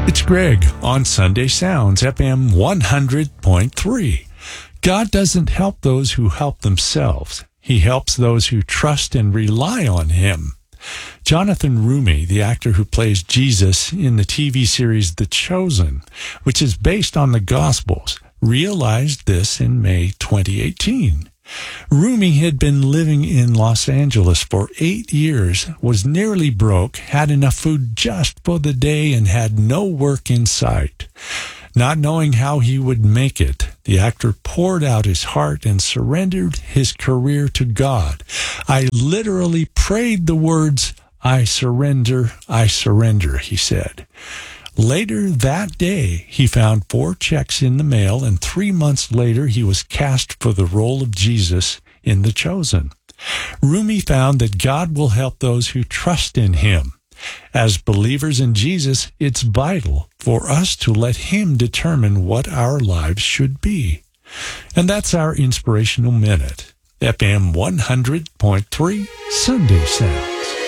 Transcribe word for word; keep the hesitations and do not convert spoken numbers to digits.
It's Greg on Sunday Sounds, F M one hundred point three. God doesn't help those who help themselves. He helps those who trust and rely on Him. Jonathan Roumie, the actor who plays Jesus in the T V series The Chosen, which is based on the Gospels, realized this in May twenty eighteen. Roumie had been living in Los Angeles for eight years, was nearly broke, had enough food just for the day, and had no work in sight. Not knowing how he would make it, the actor poured out his heart and surrendered his career to God. I literally prayed the words, "I surrender, I surrender," he said. Later that day, he found four checks in the mail, and three months later, he was cast for the role of Jesus in The Chosen. Roumie found that God will help those who trust in Him. As believers in Jesus, it's vital for us to let Him determine what our lives should be. And that's our Inspirational Minute, F M one hundred point three Sunday Sound.